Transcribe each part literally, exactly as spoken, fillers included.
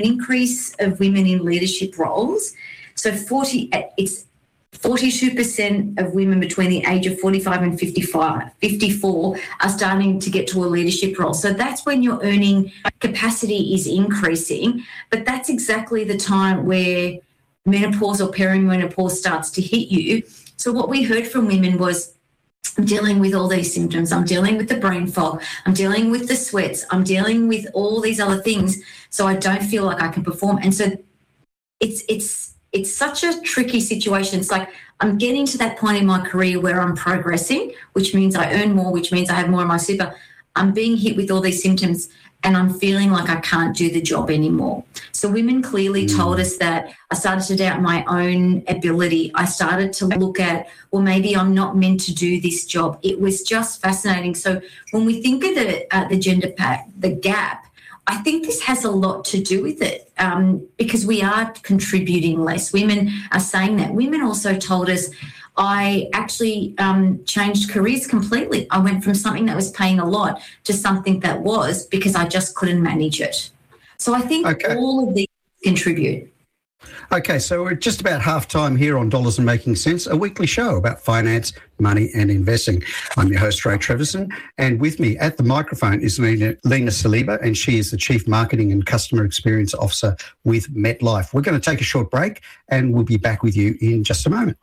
increase of women in leadership roles. So forty, it's forty-two percent of women between the age of forty-five and fifty-five, fifty-four are starting to get to a leadership role. So that's when your earning capacity is increasing. But that's exactly the time where menopause or perimenopause starts to hit you. So what we heard from women was, I'm dealing with all these symptoms. I'm dealing with the brain fog. I'm dealing with the sweats. I'm dealing with all these other things. So I don't feel like I can perform. And so it's it's it's such a tricky situation. It's like I'm getting to that point in my career where I'm progressing, which means I earn more, which means I have more of my super. I'm being hit with all these symptoms and I'm feeling like I can't do the job anymore. So women clearly mm. told us that. I started to doubt my own ability. I started to look at, well, maybe I'm not meant to do this job. It was just fascinating. So when we think of the, uh, the gender pack, the gap, I think this has a lot to do with it um, because we are contributing less. Women are saying that. Women also told us, I actually um, changed careers completely. I went from something that was paying a lot to something that was because I just couldn't manage it. So I think okay. all of these contribute. Okay, so we're just about half time here on Dollars and Making Sense, a weekly show about finance, money and investing. I'm your host, Ray Treverson, and with me at the microphone is Lena, Lena Saliba, and she is the Chief Marketing and Customer Experience Officer with MetLife. We're going to take a short break and we'll be back with you in just a moment.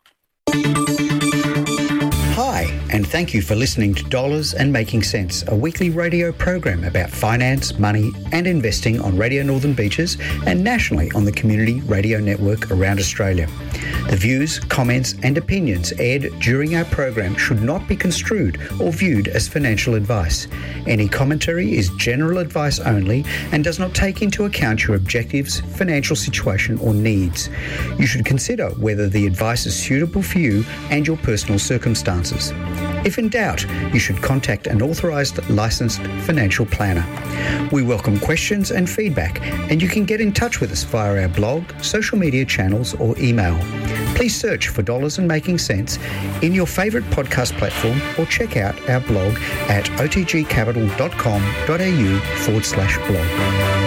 Hi, and thank you for listening to Dollars and Making Sense, a weekly radio program about finance, money and investing on Radio Northern Beaches and nationally on the Community Radio Network around Australia. The views, comments and opinions aired during our program should not be construed or viewed as financial advice. Any commentary is general advice only and does not take into account your objectives, financial situation or needs. You should consider whether the advice is suitable for you and your personal circumstances. If in doubt, you should contact an authorised licensed financial planner. We welcome questions and feedback, and you can get in touch with us via our blog, social media channels or email. Please search for Dollars and Making Sense in your favourite podcast platform or check out our blog at otgcapital.com.au forward slash blog.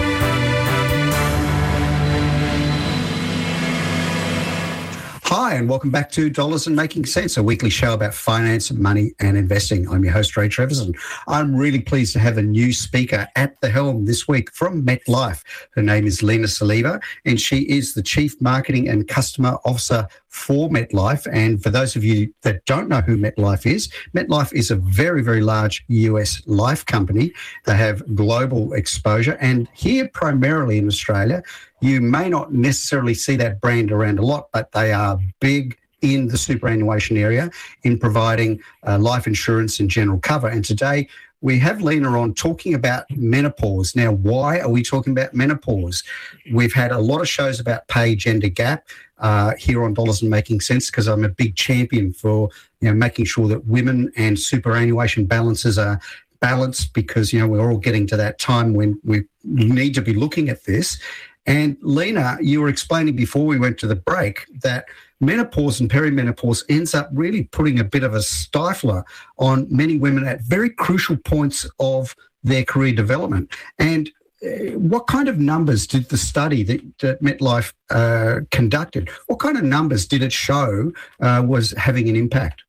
Hi, and welcome back to Dollars and Making Sense, a weekly show about finance, money and investing. I'm your host, Ray Treverson. I'm really pleased to have a new speaker at the helm this week from MetLife. Her name is Lena Saliba, and she is the Chief Marketing and Customer Officer for MetLife. And for those of you that don't know who MetLife is, MetLife is a very, very large U S life company. They have global exposure, and here primarily in Australia, you may not necessarily see that brand around a lot, but they are big in the superannuation area in providing uh, life insurance and general cover. And today we have Lena on talking about menopause. Now, why are we talking about menopause? We've had a lot of shows about pay gender gap uh, here on Dollars and Making Sense because I'm a big champion for you know making sure that women and superannuation balances are balanced because, you know, we're all getting to that time when we need to be looking at this. And Lena, you were explaining before we went to the break that menopause and perimenopause ends up really putting a bit of a stifler on many women at very crucial points of their career development. And uh, what kind of numbers did the study that, that MetLife uh, conducted, what kind of numbers did it show uh, was having an impact?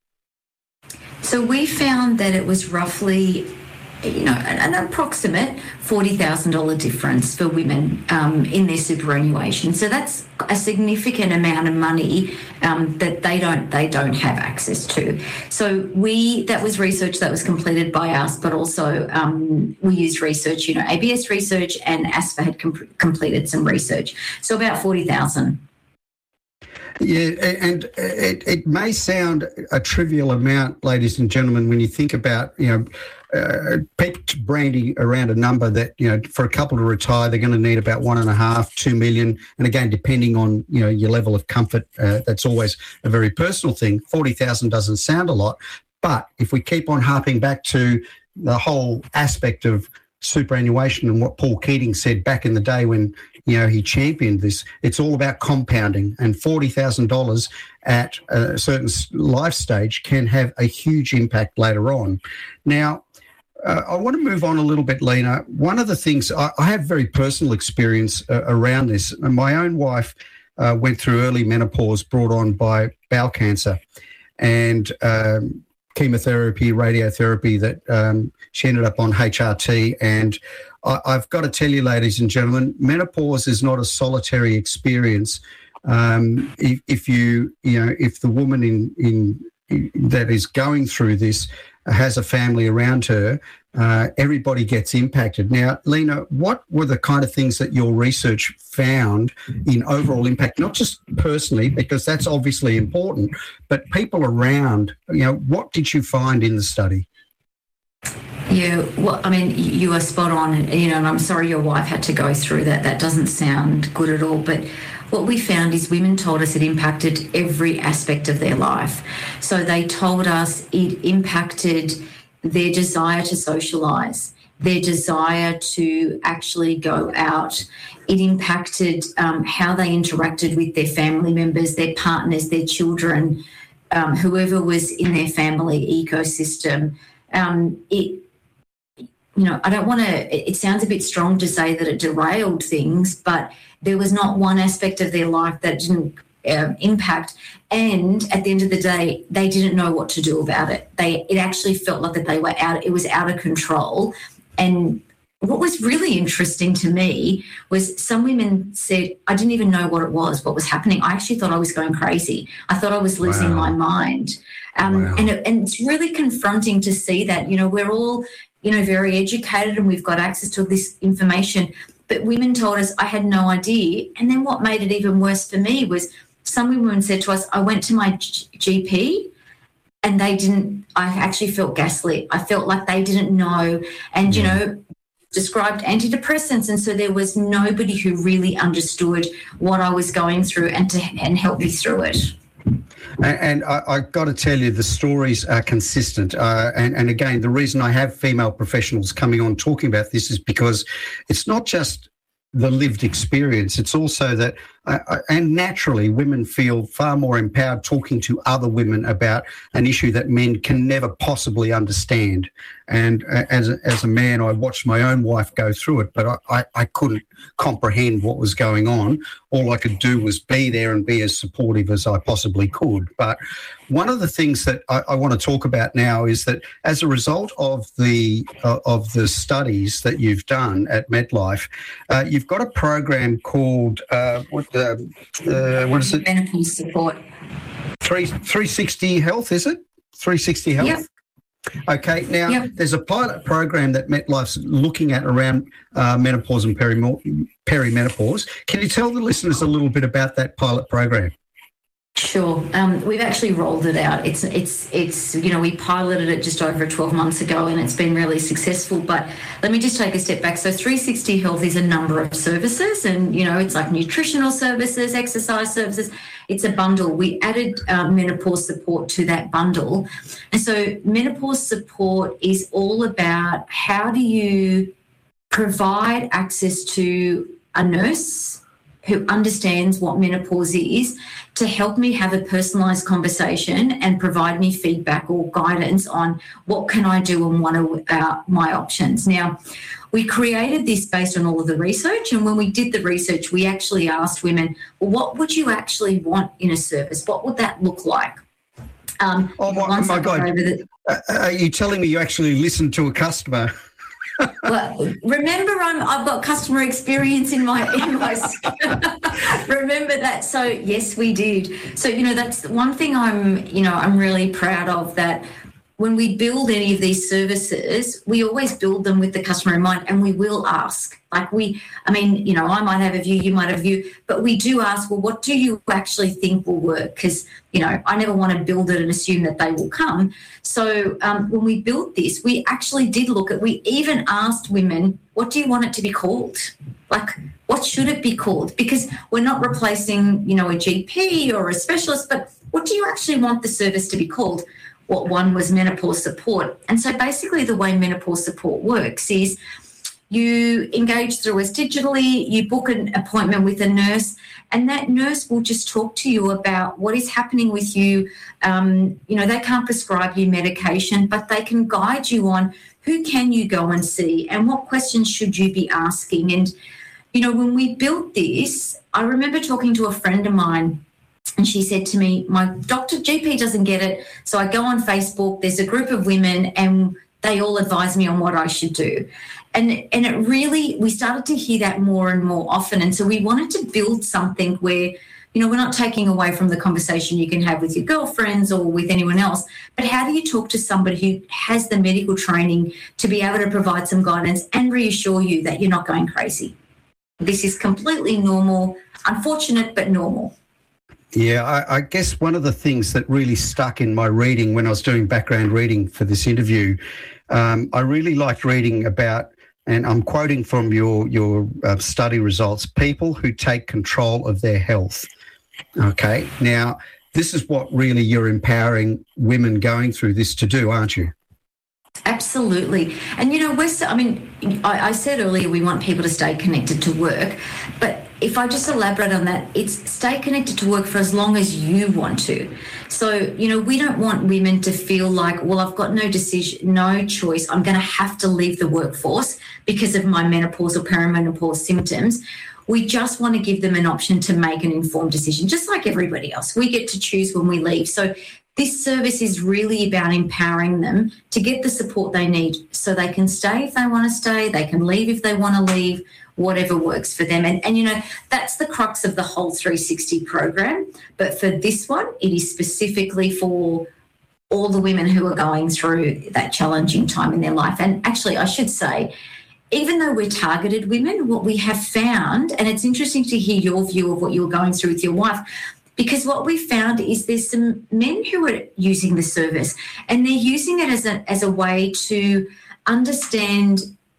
So we found that it was roughly you know, an approximate forty thousand dollars difference for women um, in their superannuation. So that's a significant amount of money um, that they don't they don't have access to. So we that was research that was completed by us, but also um, we used research. You know, A B S research and ASFA had com- completed some research. So about forty thousand. Yeah, and it, it may sound a trivial amount, ladies and gentlemen, when you think about, you know, uh, people branding around a number that, you know, for a couple to retire, they're going to need about one and a half, two million. And again, depending on, you know, your level of comfort, uh, that's always a very personal thing. forty thousand doesn't sound a lot. But if we keep on harping back to the whole aspect of superannuation and what Paul Keating said back in the day when, you know, he championed this, it's all about compounding, and forty thousand dollars at a certain life stage can have a huge impact later on. Now, uh, I want to move on a little bit, Lena. One of the things, I, I have very personal experience uh, around this. My own wife uh, went through early menopause brought on by bowel cancer and um, chemotherapy, radiotherapy that um, she ended up on H R T. And I, I've got to tell you, ladies and gentlemen, menopause is not a solitary experience. Um, if, if you, you know, if the woman in, in, in that is going through this has a family around her, uh, everybody gets impacted. Now, Lena, what were the kind of things that your research found in overall impact, not just personally, because that's obviously important, but people around, you know, what did you find in the study? Yeah, well, I mean, you are spot on, you know, and I'm sorry your wife had to go through that. That doesn't sound good at all, but what we found is women told us it impacted every aspect of their life. So they told us it impacted their desire to socialise, their desire to actually go out. It impacted um, how they interacted with their family members, their partners, their children, um, whoever was in their family ecosystem. Um, it, you know, I don't want to, it sounds a bit strong to say that it derailed things, but there was not one aspect of their life that didn't um, impact. And at the end of the day, they didn't know what to do about it. They, it actually felt like that they were out, it was out of control. And what was really interesting to me was some women said, I didn't even know what it was, what was happening. I actually thought I was going crazy. I thought I was losing wow. my mind. Um, wow. and, it, and it's really confronting to see that, you know, we're all, you know, very educated and we've got access to this information. But women told us, I had no idea. And then what made it even worse for me was some women said to us, I went to my G P and they didn't, I actually felt gaslit. I felt like they didn't know and, you know, described antidepressants. And so there was nobody who really understood what I was going through and to and help me through it. And I, I've got to tell you, the stories are consistent. Uh, and, and again, the reason I have female professionals coming on talking about this is because it's not just the lived experience. It's also that, uh, and naturally, women feel far more empowered talking to other women about an issue that men can never possibly understand. And uh, as a, as a man, I watched my own wife go through it, but I, I, I couldn't comprehend what was going on. All I could do was be there and be as supportive as I possibly could. But one of the things that I, I want to talk about now is that as a result of the uh, of the studies that you've done at MetLife, uh, you've got a program called uh, what uh, uh, what is it? Menopause support. Three three sixty Health, is it? Three sixty Health. Yep. Okay, now yep. there's a pilot program that MetLife's looking at around uh, menopause and peri- perimenopause. Can you tell the listeners a little bit about that pilot program? Sure. Um, we've actually rolled it out. It's, it's, it's, you know, we piloted it just over twelve months ago and it's been really successful. But let me just take a step back. So three sixty Health is a number of services and, you know, it's like nutritional services, exercise services. It's a bundle. We added uh, menopause support to that bundle. And so menopause support is all about how do you provide access to a nurse who understands what menopause is to help me have a personalised conversation and provide me feedback or guidance on what can I do and what are uh, my options. Now, we created this based on all of the research, and when we did the research, we actually asked women, well, what would you actually want in a service? What would that look like? Um, oh, my, my God. The- uh, are you telling me you actually listened to a customer? Well, remember, I'm, I've got customer experience in my in my. Remember that. So yes, we did. So you know, that's one thing I'm you know I'm really proud of, that when we build any of these services, we always build them with the customer in mind, and we will ask. Like we, I mean, you know, I might have a view, you might have a view, but we do ask, well, what do you actually think will work? Because, you know, I never want to build it and assume that they will come. So um, when we built this, we actually did look at, we even asked women, what do you want it to be called? Like, what should it be called? Because we're not replacing, you know, a G P or a specialist, but what do you actually want the service to be called? What one was menopause support. And so basically the way menopause support works is you engage through us digitally, you book an appointment with a nurse, and that nurse will just talk to you about what is happening with you. Um, you know, they can't prescribe you medication, but they can guide you on who can you go and see and what questions should you be asking? And, you know, when we built this, I remember talking to a friend of mine and she said to me, my doctor G P doesn't get it. So I go on Facebook, there's a group of women and they all advise me on what I should do. And, and it really, we started to hear that more and more often. And so we wanted to build something where, you know, we're not taking away from the conversation you can have with your girlfriends or with anyone else, but how do you talk to somebody who has the medical training to be able to provide some guidance and reassure you that you're not going crazy? This is completely normal, unfortunate, but normal. Yeah, I, I guess one of the things that really stuck in my reading when I was doing background reading for this interview, um, I really liked reading about, and I'm quoting from your, your uh, study results, people who take control of their health. Okay, now this is what really you're empowering women going through this to do, aren't you? Absolutely. And, you know, we're, I mean, I, I said earlier we want people to stay connected to work, but if I just elaborate on that, it's stay connected to work for as long as you want to. So, you know, we don't want women to feel like, well, I've got no decision, no choice. I'm going to have to leave the workforce because of my menopause or perimenopause symptoms. We just want to give them an option to make an informed decision, just like everybody else. We get to choose when we leave. So this service is really about empowering them to get the support they need so they can stay if they want to stay, they can leave if they want to leave, whatever works for them. And, and, you know, that's the crux of the whole three sixty program. But for this one, it is specifically for all the women who are going through that challenging time in their life. And actually, I should say, even though we're targeted women, what we have found, and it's interesting to hear your view of what you're going through with your wife, because what we found is there's some men who are using the service and they're using it as a, as a way to understand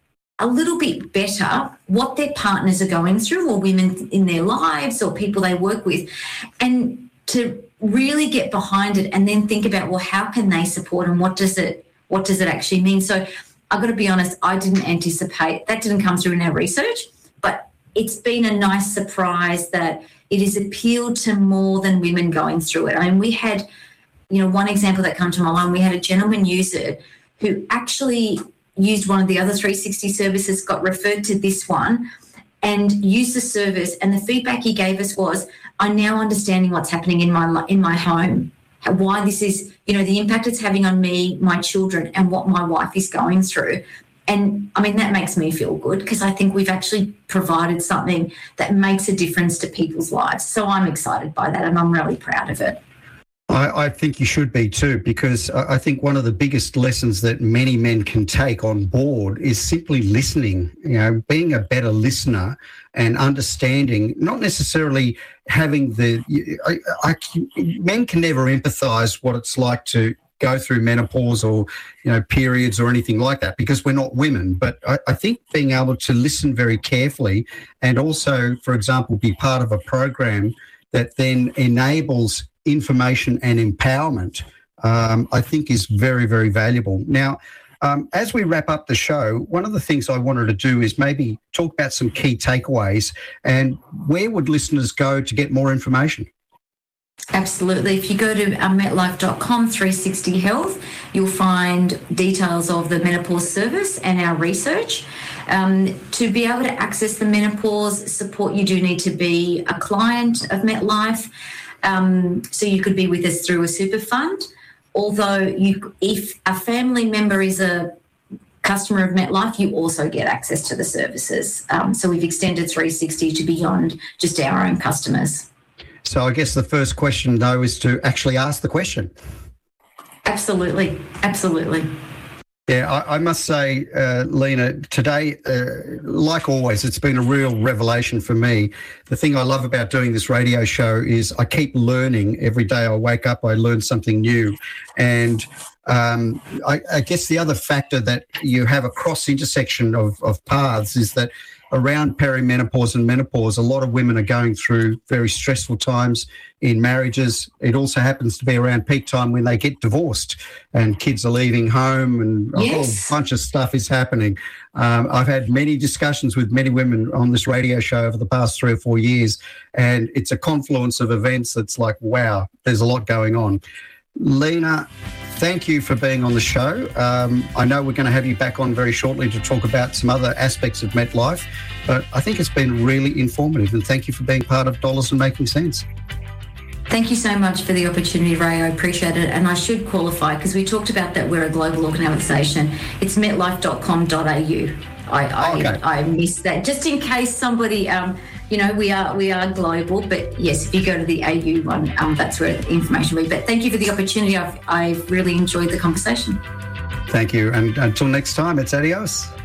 a little bit better what their partners are going through or women in their lives or people they work with, and to really get behind it and then think about, well, how can they support and what does it, what does it actually mean? So I've got to be honest, I didn't anticipate, that didn't come through in our research, but it's been a nice surprise that it has appealed to more than women going through it. I mean, we had, you know, one example that came to my mind, we had a gentleman use it who actually used one of the other three sixty services, got referred to this one and used the service. And the feedback he gave us was, I'm now understanding what's happening in my in my home, why this is, you know, the impact it's having on me, my children, and what my wife is going through. And, I mean, that makes me feel good because I think we've actually provided something that makes a difference to people's lives. So I'm excited by that and I'm really proud of it. I, I think you should be too, because I think one of the biggest lessons that many men can take on board is simply listening, you know, being a better listener and understanding, not necessarily having the, I, I, men can never empathise what it's like to go through menopause or, you know, periods or anything like that because we're not women. But I, I think being able to listen very carefully and also, for example, be part of a program that then enables information and empowerment, um, I think is very, very valuable. Now, um, as we wrap up the show, one of the things I wanted to do is maybe talk about some key takeaways and where would listeners go to get more information? Absolutely. If you go to um, metlife dot com three sixty health, you'll find details of the menopause service and our research. Um, to be able to access the menopause support, you do need to be a client of MetLife. Um, so you could be with us through a super fund. Although you, if a family member is a customer of MetLife, you also get access to the services. Um, so we've extended three sixty to beyond just our own customers. So I guess the first question, though, is to actually ask the question. Absolutely. Absolutely. Yeah, I, I must say, uh, Lena, today, uh, like always, it's been a real revelation for me. The thing I love about doing this radio show is I keep learning. Every day I wake up, I learn something new. And um, I, I guess the other factor that you have a cross intersection of, of paths is that around perimenopause and menopause, a lot of women are going through very stressful times in marriages. It also happens to be around peak time when they get divorced and kids are leaving home and a yes. whole bunch of stuff is happening. Um, I've had many discussions with many women on this radio show over the past three or four years, and it's a confluence of events that's like, wow, there's a lot going on. Lena, thank you for being on the show. Um, I know we're going to have you back on very shortly to talk about some other aspects of MetLife, but I think it's been really informative, and thank you for being part of Dollars and Making Sense. Thank you so much for the opportunity, Ray. I appreciate it. And I should qualify, because we talked about that we're a global organisation. It's metlife dot com dot a u. I, I, okay. I missed that, just in case somebody, um, you know, we are we are global. But yes, if you go to the A U one, um, that's where the information will be. But thank you for the opportunity. I've, I've really enjoyed the conversation. Thank you. And until next time, it's adios.